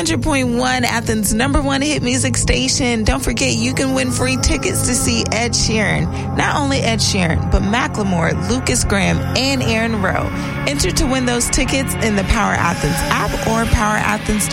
100.1, Athens' #1 hit music station. Don't forget, you can win free tickets to see Ed Sheeran. Not only Ed Sheeran, but Macklemore, Lucas Graham, and Aaron Rowe. Enter to win those tickets in the Power Athens app or powerathens.com.